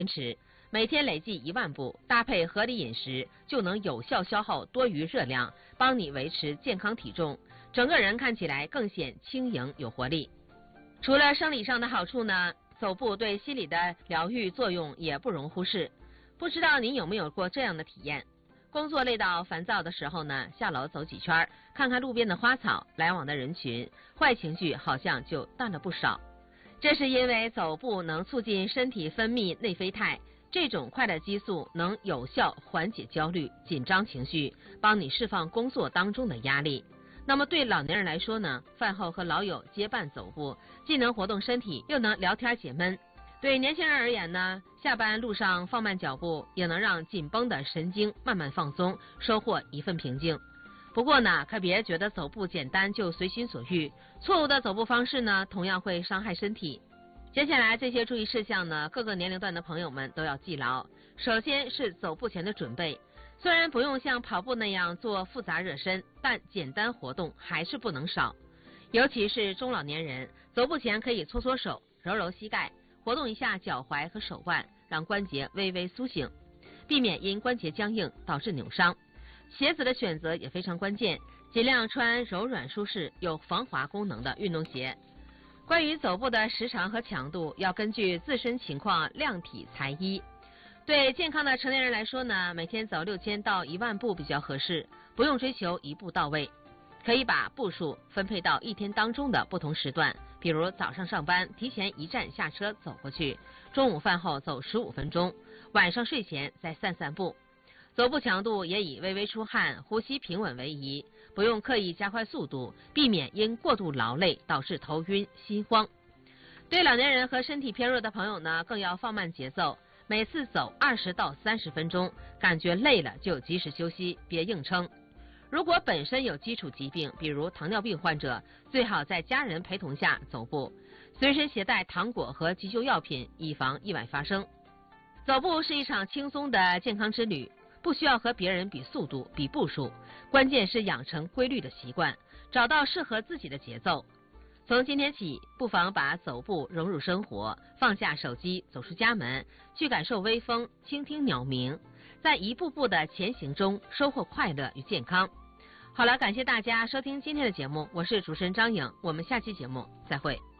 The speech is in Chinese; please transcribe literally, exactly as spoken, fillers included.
坚持每天累计一万步，搭配合理饮食，就能有效消耗多余热量，帮你维持健康体重，整个人看起来更显轻盈有活力。除了生理上的好处呢，走步对心理的疗愈作用也不容忽视。不知道您有没有过这样的体验？工作累到烦躁的时候呢，下楼走几圈，看看路边的花草，来往的人群，坏情绪好像就淡了不少。这是因为走步能促进身体分泌内啡肽，这种快乐激素能有效缓解焦虑、紧张情绪，帮你释放工作当中的压力。那么对老年人来说呢，饭后和老友结伴走步，既能活动身体，又能聊天解闷。对年轻人而言呢，下班路上放慢脚步，也能让紧绷的神经慢慢放松，收获一份平静。不过呢，可别觉得走步简单就随心所欲，错误的走步方式呢，同样会伤害身体。接下来这些注意事项呢，各个年龄段的朋友们都要记牢。首先是走步前的准备，虽然不用像跑步那样做复杂热身，但简单活动还是不能少。尤其是中老年人，走步前可以搓搓手、揉揉膝盖，活动一下脚踝和手腕，让关节微微苏醒，避免因关节僵硬导致扭伤。鞋子的选择也非常关键，尽量穿柔软舒适、有防滑功能的运动鞋。关于走步的时长和强度，要根据自身情况量体裁衣。对健康的成年人来说呢，每天走六千到一万步比较合适，不用追求一步到位，可以把步数分配到一天当中的不同时段，比如早上上班提前一站下车走过去，中午饭后走十五分钟，晚上睡前再散散步。走步强度也以微微出汗、呼吸平稳为宜，不用刻意加快速度，避免因过度劳累导致头晕心慌。对老年人和身体偏弱的朋友呢，更要放慢节奏，每次走二十到三十分钟，感觉累了就及时休息，别硬撑。如果本身有基础疾病，比如糖尿病患者，最好在家人陪同下走步，随身携带糖果和急救药品，以防意外发生。走步是一场轻松的健康之旅，不需要和别人比速度、比步数，关键是养成规律的习惯，找到适合自己的节奏。从今天起，不妨把走步融入生活，放下手机，走出家门，去感受微风，倾听鸟鸣，在一步步的前行中收获快乐与健康。好了，感谢大家收听今天的节目，我是主持人张颖，我们下期节目再会。